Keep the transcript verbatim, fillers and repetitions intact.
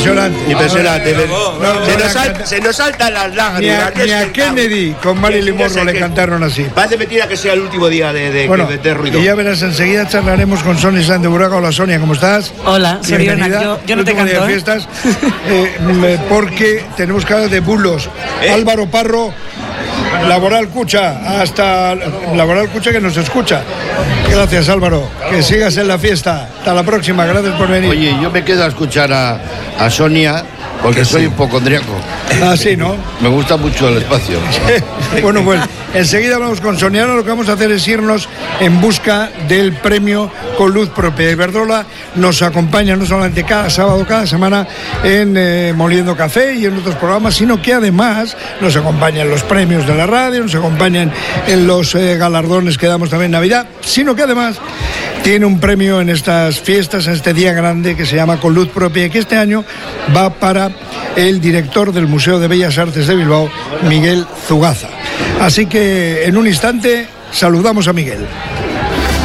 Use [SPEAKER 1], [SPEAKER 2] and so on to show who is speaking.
[SPEAKER 1] Impresionante.
[SPEAKER 2] Impresionante.
[SPEAKER 1] No, no,
[SPEAKER 2] se,
[SPEAKER 1] no,
[SPEAKER 2] nos
[SPEAKER 1] no,
[SPEAKER 2] sal,
[SPEAKER 1] no,
[SPEAKER 2] se nos saltan las
[SPEAKER 1] Ni
[SPEAKER 2] lágrimas.
[SPEAKER 1] a, ni a Kennedy con Marilyn Monroe le cantaron así.
[SPEAKER 2] Parece mentira que sea el último día de, de,
[SPEAKER 1] Bueno,
[SPEAKER 2] que meter ruido.
[SPEAKER 1] y ya verás, enseguida charlaremos con Sonia Sáenz de Buraga. Hola, Sonia, ¿cómo estás?
[SPEAKER 3] Hola, soy
[SPEAKER 1] Bienvenida.
[SPEAKER 3] Ivana. Yo, yo no te
[SPEAKER 1] Último día
[SPEAKER 3] canto,
[SPEAKER 1] de
[SPEAKER 3] ¿eh?
[SPEAKER 1] fiestas, eh, m- porque tenemos que hablar de bulos.
[SPEAKER 2] ¿Eh?
[SPEAKER 1] Álvaro Parro, Laboral Cucha, hasta Laboral Cucha que nos escucha. Gracias, Álvaro. Que sigas en la fiesta. Hasta la próxima. Gracias por venir.
[SPEAKER 4] Oye, yo me quedo a escuchar a, a Sonia porque soy hipocondriaco.
[SPEAKER 1] Ah, sí, ¿no?
[SPEAKER 4] Me gusta mucho el espacio.
[SPEAKER 1] Bueno, pues enseguida hablamos con Sonia. Ahora lo que vamos a hacer es irnos en busca del premio con luz propia. Iberdrola nos acompaña no solamente cada sábado, cada semana en eh, Moliendo Café y en otros programas, sino que además nos acompaña en los premios de la radio, nos acompañan en los eh, galardones que damos también en Navidad, sino que además tiene un premio en estas fiestas, en este día grande que se llama Con Luz Propia, y que este año va para el director del Museo de Bellas Artes de Bilbao, Miguel Zugaza. Así que en un instante saludamos a Miguel.